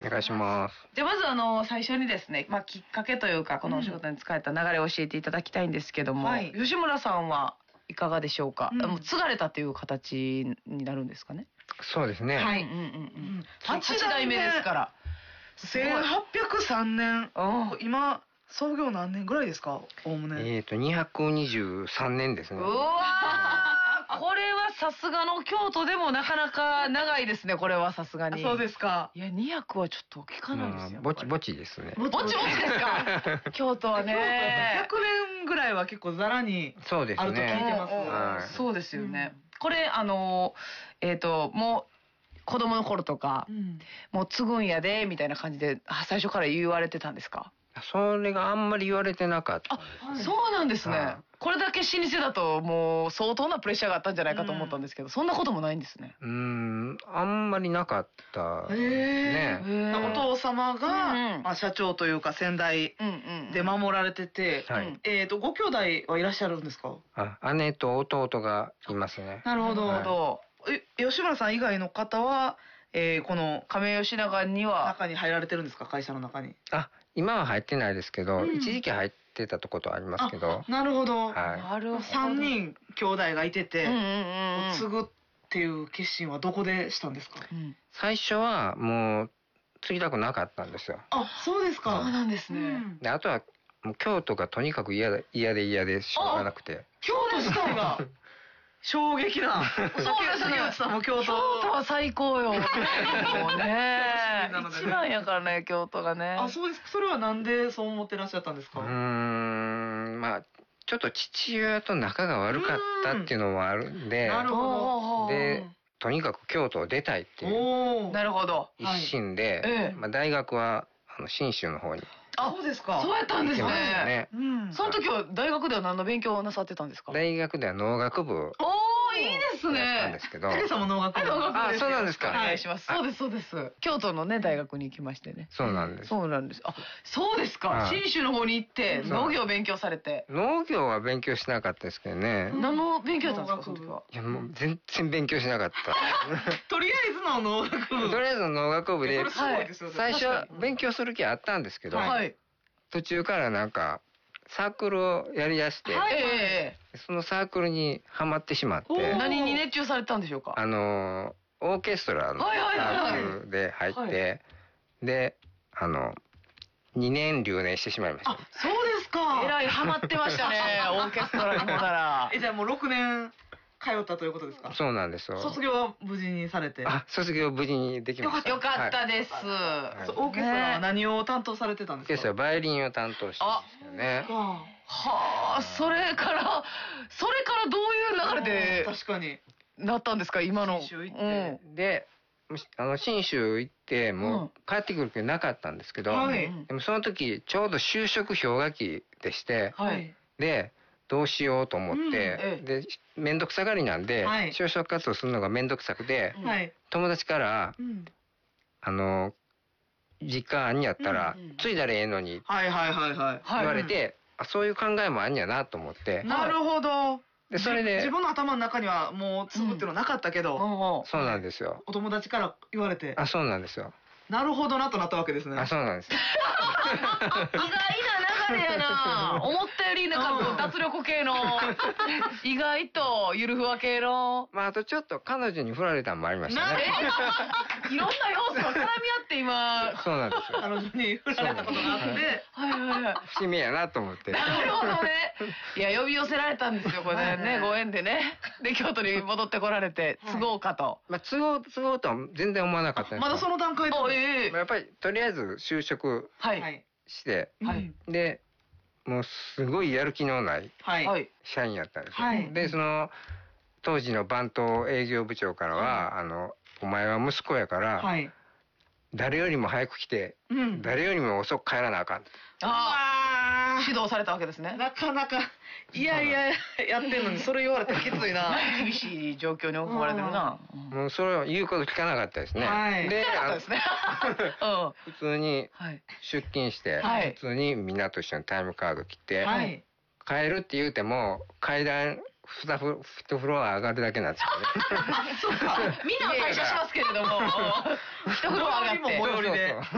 願いします。 じゃあまず最初にですね、きっかけというかこのお仕事に使えた流れを教えていただきたいんですけども、吉村さんはいかがでしょうか。もう継がれたという形になるんですかね。 そうですね。 はい。8代目ですから。 1803年。今創業何年ぐらいですか、おおむね。 223年ですね。 うわー、これはさすがの京都でもなかなか長いですね、これはさすがに。 そうですか。 いや、200はちょっと聞かないですよ。 ぼちですね。 ぼちですか。京都はね。 100年ぐらいは結構ざらにあると聞いてます。 そうですよね。これ、もう、子供の頃とか、もう継ぐんやで、みたいな感じで、最初から言われてたんですか？ それがあんまり言われてなかった。 そうなんですね。これだけ老舗だともう相当なプレッシャーがあったんじゃないかと思ったんですけど、そんなこともないんですね。 あんまりなかったね。 お父様が社長というか先代で守られてて、ご兄弟はいらっしゃるんですか？ 姉と弟がいますね。 なるほど。吉村さん以外の方はこの亀吉長には中に入られてるんですか、会社の中に。 今は入ってないですけど、一時期入ってたとことありますけど。 なるほど。 はい。 3人兄弟がいてて、継ぐっていう決心はどこでしたんですか？ 最初はもう継ぎたくなかったんですよ。 そうですか。 そうなんですね。 で、あとはもう京都がとにかく嫌でしょうがなくて。 京都自体が衝撃な。 そうですね。京都は最高よ。もうね。一番やからね、京都がね。 そうですか。それはなんでそう思ってらっしゃったんですか？ ちょっと父親と仲が悪かったっていうのもあるんで、 なるほど。 で、とにかく京都を出たいっていう。 なるほど。 一心で、大学は信州の方に。 そうですか。 そうやったんですね。その時は大学では何の勉強をなさってたんですか？ 大学では農学部。 いいですね。 なんですけど。 竹さんも農学部。 そうなんですか。 お願いします。そうですそうです。京都のね大学に行きましてね。 そうなんです。 そうなんです。そうですか。信州の方に行って農業を勉強されて。 農業は勉強しなかったですけどね。 何の勉強だったんですか、その時は。 いやもう全然勉強しなかった。 とりあえずの農学部。 とりあえずの農学部で、最初は勉強する気あったんですけど、途中からなんかサークルをやりだして、そのサークルにハマってしまって。 何に熱中されたんでしょうか？ オーケストラのサークルで入って、で、2年留年してしまいました。 そうですか。 えらいハマってましたね、オーケストラにほんなら。 じゃあもう6年通ったということですか？ そうなんですよ。 卒業は無事にされて。 卒業無事にできました。 よかったです。 オーケストラは何を担当されてたんですか？ オーケストラバイオリンを担当してたんですよね。 それからどういう流れで確かになったんですか、今の。 信州行って。 で、信州行ってもう帰ってくる気なかったんですけど、でもその時ちょうど就職氷河期でして、で、どうしようと思って、で、めんどくさがりなんで、就職活動するのがめんどくさくて、友達から、実家あんやったら、継いだらええのに、言われて、そういう考えもあんやなと思って。 なるほど。 で、それで。 自分の頭の中にはもう継ぐっていうのはなかったけど。 そうなんですよ。 お友達から言われて。 そうなんですよ。 なるほどなとなったわけですね。 そうなんです。 意外な流れやな。思ったよりなんか脱力系の、意外とゆるふわ系の。 あとちょっと彼女に振られたのもありましたね。 いろんな要素が絡み合って今。 そうなんですよ。 彼女に振られたことがあって。 節目やなと思って。 なるほどね。いや、呼び寄せられたんですよ、これね、ご縁でね。で、京都に戻ってこられて、継ごうかと。 継ごうとは全然思わなかったんです。 まだその段階で。 やっぱりとりあえず就職して、で、もうすごいやる気のない社員やったんですよ。で、その当時の番頭営業部長からは、お前は息子やから、誰よりも早く来て、誰よりも遅く帰らなあかん。 指導されたわけですね。 なかなか、いややってんのにそれ言われたらきついな。 厳しい状況に追い込まれてるな。 もうそれを言うこと聞かなかったですね。 で、 普通に出勤して、普通にみんなと一緒にタイムカード切って、帰るって言うても、階段、2フロア上がるだけなんですよね。 そうか。みんなは退社しますけれども、1フロア上がって。 最寄りで。